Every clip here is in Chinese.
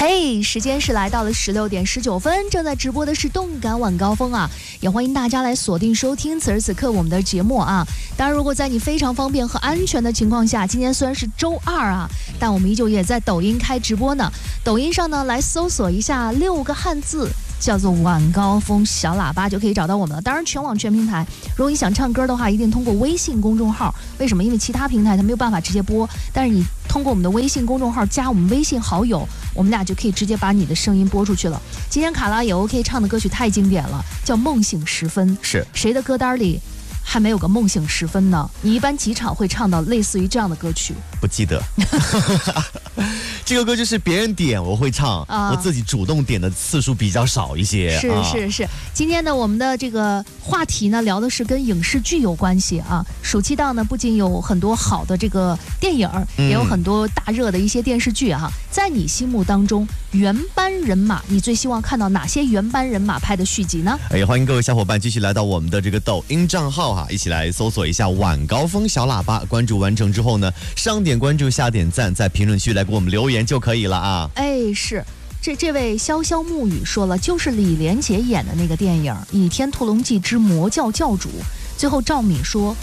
嘿，时间是来到了16:19，正在直播的是动感晚高峰啊，也欢迎大家来锁定收听此时此刻我们的节目啊。当然，如果在你非常方便和安全的情况下，今天虽然是周二啊，但我们依旧也在抖音开直播呢。抖音上呢，来搜索一下6个汉字，叫做晚高峰小喇叭，就可以找到我们了。当然，全网全平台，如果你想唱歌的话，一定通过微信公众号。为什么？因为其他平台它没有办法直接播，但是你通过我们的微信公众号加我们微信好友，我们俩就可以直接把你的声音播出去了。今天卡拉也 OK 唱的歌曲太经典了，叫《梦醒时分》。 是谁的歌单里还没有个梦醒时分呢？你一般几场会唱到类似于这样的歌曲？ 不记得。这个歌就是别人点我会唱，我自己主动点的次数比较少一些。 是。今天呢，我们的这个话题呢，聊的是跟影视剧有关系啊。暑期档呢，不仅有很多好的这个电影，也有很多大热的一些电视剧啊。在你心目当中，原班人马，你最希望看到哪些原班人马拍的续集呢？ 欢迎各位小伙伴继续来到我们的这个抖音账号哈，一起来搜索一下晚高峰小喇叭。关注完成之后呢，上点关注，下点赞，在评论区来给我们留言就可以了啊。 是。这位潇潇暮雨说了，就是李连杰演的那个电影《倚天屠龙记之魔教教主》。最后赵敏说，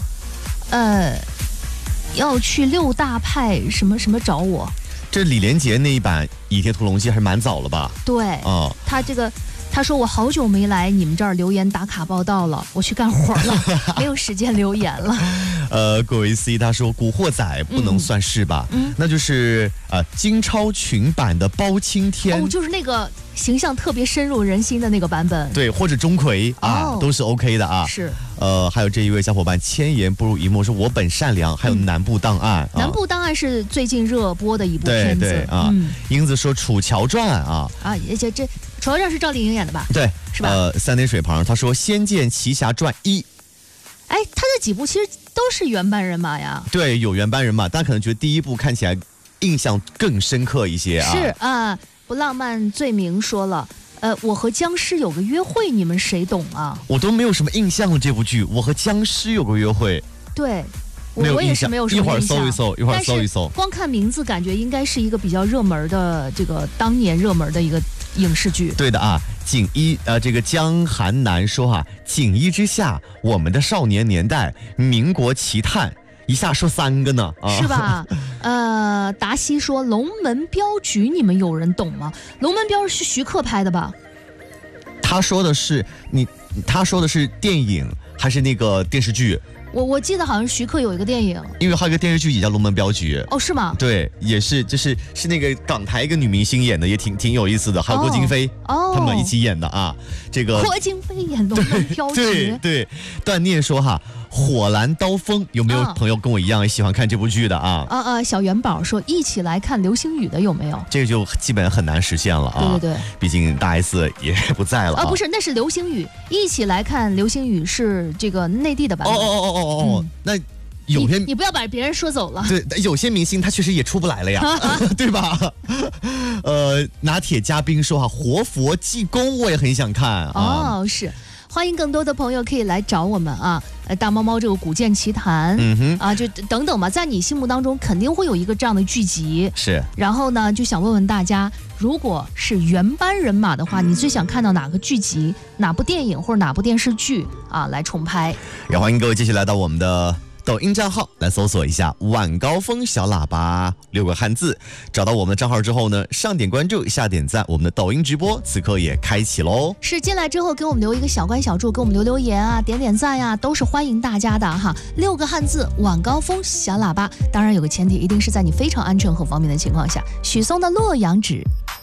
要去6大派什么什么找我。 这李连杰那一版《倚天屠龙记》还蛮早了吧？ 对，他说我好久没来你们这儿留言打卡报道了，我去干活了，没有时间留言了。 各位 C 他说《古惑仔》不能算是吧？那就是金超群版的包青天， 就是那个形象特别深入人心的那个版本。 对，或者钟馗都是 OK 的啊。 是。 还有这一位小伙伴千言不如一默说我本善良，还有南部档案。 南部档案是最近热播的一部片子。 对啊。英子说《楚乔传》 这《楚乔传》是赵丽颖演的吧？ 对， 是吧 ？3点水旁他说《仙剑奇侠传1》。 他这几部其实都是原班人马呀。 对，有原班人马，但可能觉得第一部看起来印象更深刻一些啊。 是啊，不浪漫罪名说了，我和僵尸有个约会，你们谁懂啊？ 我都没有什么印象了，这部剧我和僵尸有个约会。 对，我也是没有什么印象。 一会儿搜一搜。 光看名字，感觉应该是一个比较热门的这个当年热门的一个影视剧。 对的啊。锦衣这个江寒南说锦衣之下，我们的少年年代，民国奇探，一下说3个呢， 是吧？达西说龙门镖局，你们有人懂吗？龙门镖是徐克拍的吧？ 他说的是电影还是那个电视剧？ 我记得好像徐克有一个电影， 因为还有一个电视剧也叫《龙门镖局》。 是吗？ 对，也是，是那个港台一个女明星演的，也挺有意思的，还有郭京飞，他们一起演的啊。这个郭京飞演《龙门镖局》。 对，段念说火蓝刀锋，有没有朋友跟我一样喜欢看这部剧的啊？ 小元宝说一起来看流星雨的有没有？ 这个就基本很难实现了啊。 对， 毕竟大 S 也不在了不是，那是流星雨，一起来看流星雨是这个内地的版本。 那有些你不要把别人说走了。 对，有些明星他确实也出不来了呀，对吧？拿铁嘉宾说活佛济公我也很想看是。欢迎更多的朋友可以来找我们啊！大猫猫这个古剑奇谭，就等等吧，在你心目当中肯定会有一个这样的剧集。 是。然后呢，就想问问大家，如果是原班人马的话，你最想看到哪个剧集、哪部电影或者哪部电视剧来重拍？ 也欢迎各位继续来到我们的抖音账号来搜索一下晚高峰小喇叭6个汉字，找到我们的账号之后呢，上点关注，下点赞，我们的抖音直播此刻也开启喽。 是，进来之后给我们留一个小关小注，给我们留言点赞呀，都是欢迎大家的6个汉字晚高峰小喇叭，当然有个前提，一定是在你非常安全和方便的情况下。许嵩的洛阳纸。